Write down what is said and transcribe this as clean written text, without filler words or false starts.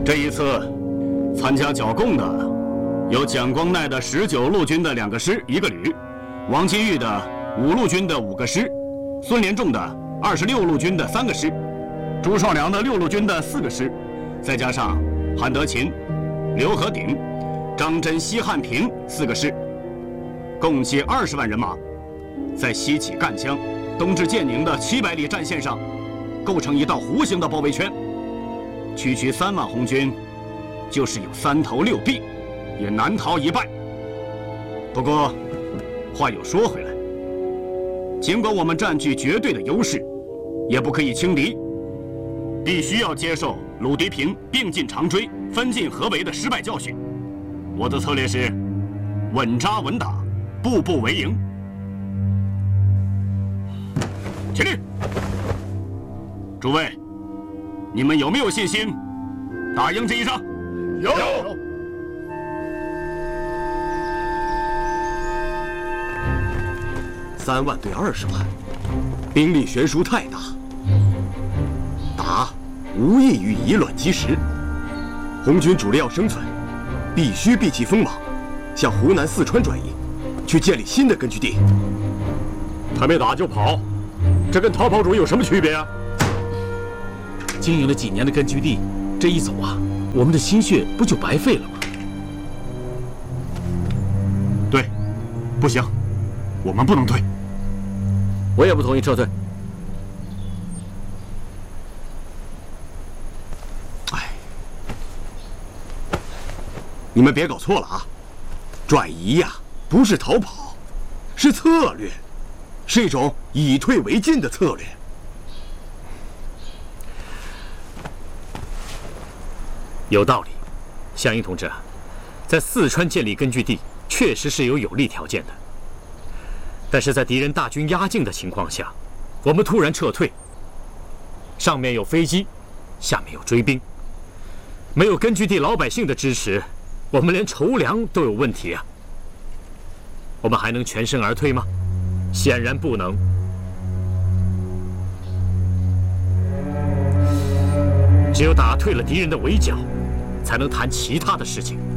这一次参加剿共的有蒋光鼐的19路军的2个师1个旅，王金玉的5路军的5个师，孙连仲的26路军的3个师，朱绍良的6路军的4个师，再加上韩德勤、刘和鼎、张真、西汉平4个师，共计20万人马，在西起赣江、东至建宁的700里战线上，构成一道弧形的包围圈。区区3万红军，就是有3头6臂，也难逃一败。不过，话又说回来，尽管我们占据绝对的优势，也不可以轻敌，必须要接受鲁涤平并进长追、分进合围的失败教训。我的策略是稳扎稳打，步步为营。起立！诸位，你们有没有信心打赢这一仗？ 有。3万对20万，兵力悬殊太大，打无异于以卵击石。红军主力要生存，必须避其锋芒，向湖南、四川转移，去建立新的根据地。 还没打就跑，这跟逃跑主义有什么区别啊？ 经营了几年的根据地，这一走啊，我们的心血不就白费了吗？ 对，不行，我们不能退。 我也不同意撤退。 哎，你们别搞错了啊！转移呀，不是逃跑，是策略，是一种以退为进的策略。 有道理，项英同志，在四川建立根据地确实是有利条件的。但是在敌人大军压境的情况下，我们突然撤退，上面有飞机，下面有追兵，没有根据地老百姓的支持，我们连筹粮都有问题啊！我们还能全身而退吗？显然不能。只有打退了敌人的围剿，才能谈其他的事情。